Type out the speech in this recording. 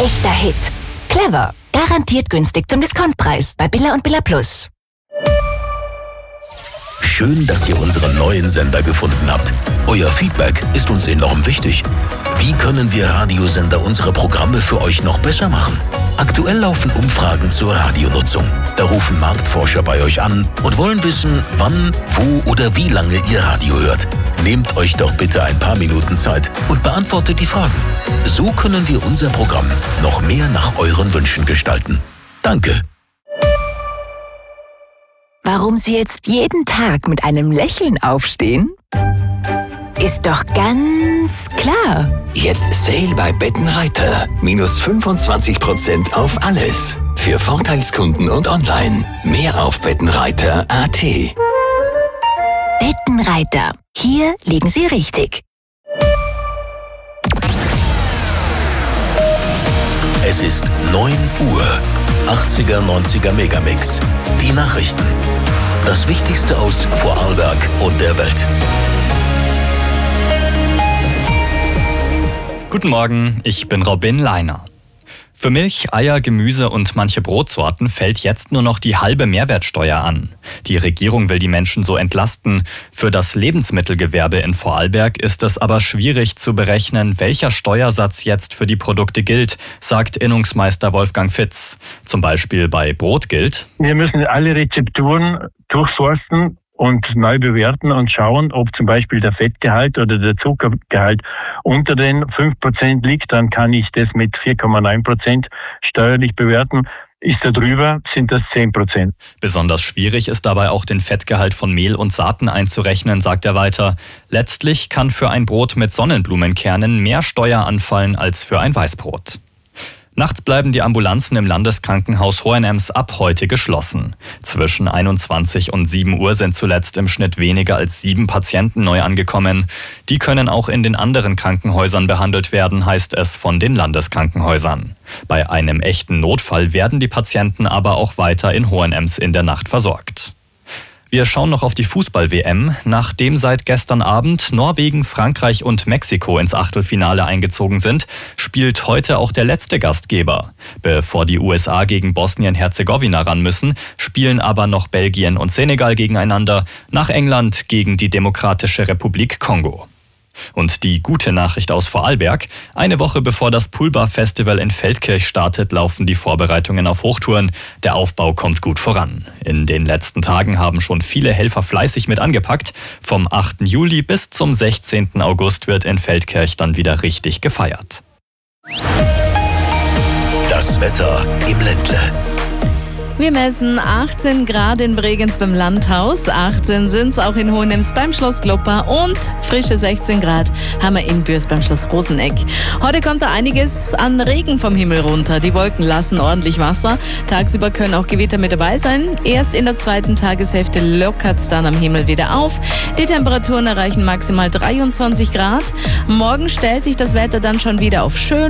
echter Hit. Clever. Garantiert günstig zum Discountpreis bei Billa und Billa Plus. Schön, dass ihr unseren neuen Sender gefunden habt. Euer Feedback ist uns enorm wichtig. Wie können wir Radiosender unsere Programme für euch noch besser machen? Aktuell laufen Umfragen zur Radionutzung. Da rufen Marktforscher bei euch an und wollen wissen, wann, wo oder wie lange ihr Radio hört. Nehmt euch doch bitte ein paar Minuten Zeit und beantwortet die Fragen. So können wir unser Programm noch mehr nach euren Wünschen gestalten. Danke. Warum Sie jetzt jeden Tag mit einem Lächeln aufstehen? Ist doch ganz klar. Jetzt Sale bei Bettenreiter. Minus 25% auf alles. Für Vorteilskunden und online. Mehr auf bettenreiter.at. Bettenreiter. Hier liegen Sie richtig. Es ist 9 Uhr. 80er, 90er Megamix. Die Nachrichten. Das Wichtigste aus Vorarlberg und der Welt. Guten Morgen, ich bin Robin Leiner. Für Milch, Eier, Gemüse und manche Brotsorten fällt jetzt nur noch die halbe Mehrwertsteuer an. Die Regierung will die Menschen so entlasten. Für das Lebensmittelgewerbe in Vorarlberg ist es aber schwierig zu berechnen, welcher Steuersatz jetzt für die Produkte gilt, sagt Innungsmeister Wolfgang Fitz. Zum Beispiel bei Brot gilt: Wir müssen alle Rezepturen durchforsten und neu bewerten und schauen, ob zum Beispiel der Fettgehalt oder der Zuckergehalt unter den 5% liegt, dann kann ich das mit 4,9% steuerlich bewerten. Ist er drüber, sind das 10%. Besonders schwierig ist dabei auch den Fettgehalt von Mehl und Saaten einzurechnen, sagt er weiter. Letztlich kann für ein Brot mit Sonnenblumenkernen mehr Steuer anfallen als für ein Weißbrot. Nachts bleiben die Ambulanzen im Landeskrankenhaus Hohenems ab heute geschlossen. Zwischen 21 und 7 Uhr sind zuletzt im Schnitt weniger als 7 Patienten neu angekommen. Die können auch in den anderen Krankenhäusern behandelt werden, heißt es von den Landeskrankenhäusern. Bei einem echten Notfall werden die Patienten aber auch weiter in Hohenems in der Nacht versorgt. Wir schauen noch auf die Fußball-WM. Nachdem seit gestern Abend Norwegen, Frankreich und Mexiko ins Achtelfinale eingezogen sind, spielt heute auch der letzte Gastgeber. Bevor die USA gegen Bosnien-Herzegowina ran müssen, spielen aber noch Belgien und Senegal gegeneinander, nach England gegen die Demokratische Republik Kongo. Und die gute Nachricht aus Vorarlberg: Eine Woche bevor das Pulbar-Festival in Feldkirch startet, laufen die Vorbereitungen auf Hochtouren. Der Aufbau kommt gut voran. In den letzten Tagen haben schon viele Helfer fleißig mit angepackt. Vom 8. Juli bis zum 16. August wird in Feldkirch dann wieder richtig gefeiert. Das Wetter im Ländle. Wir messen 18 Grad in Bregenz beim Landhaus, 18 sind es auch in Hohenems beim Schloss Gloppa und frische 16 Grad haben wir in Bürs beim Schloss Roseneck. Heute kommt da einiges an Regen vom Himmel runter. Die Wolken lassen ordentlich Wasser. Tagsüber können auch Gewitter mit dabei sein. Erst in der zweiten Tageshälfte lockert es dann am Himmel wieder auf. Die Temperaturen erreichen maximal 23 Grad. Morgen stellt sich das Wetter dann schon wieder auf schön